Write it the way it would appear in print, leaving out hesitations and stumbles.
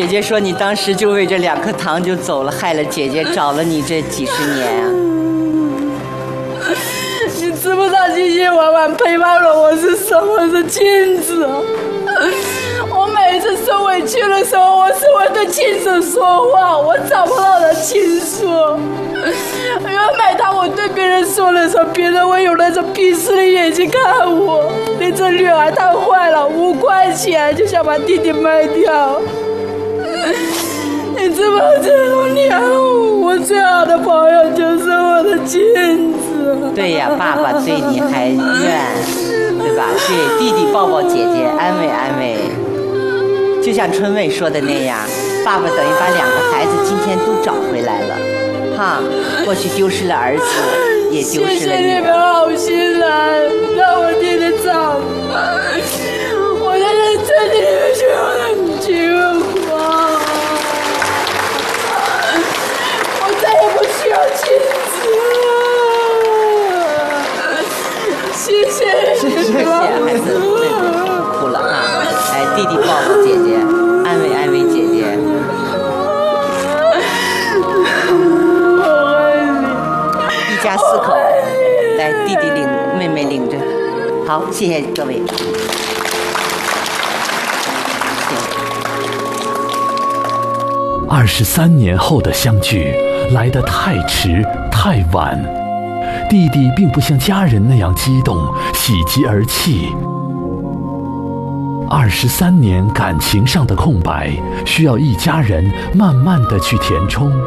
姐姐说你当时就为这2颗糖就走了，害了姐姐找了你这几10年啊。 你知不知道今天晚晚陪伴了我是什么的亲子？我每次受委屈的时候，我是会对亲子说话，我找不到人倾诉。因为每当我对别人说的时候，别人会有那种鄙视的眼睛看我。你这女儿太坏了，5块钱就想把弟弟卖掉。你知不知道这种年我最好的朋友就是我的亲子。 对呀，爸爸对你还怨，对吧？对，弟弟抱抱姐姐，安慰安慰。就像春妹说的那样，爸爸等于把2个孩子今天都找回来了，哈，过去丢失了儿子，也丢失了你。 谢谢你们好心来让我弟弟长大，我在这真的你们需要很情话，我再也不需要亲子了。谢谢你们， 孩子，对，不哭了啊！来，弟弟抱抱姐姐，安慰安慰姐姐。一家4口，来，弟弟领，妹妹领着。好，谢谢各位。 23年后的相聚来得太迟太晚，弟弟并不像家人那样激动，喜极而泣。23年感情上的空白，需要一家人慢慢地去填充。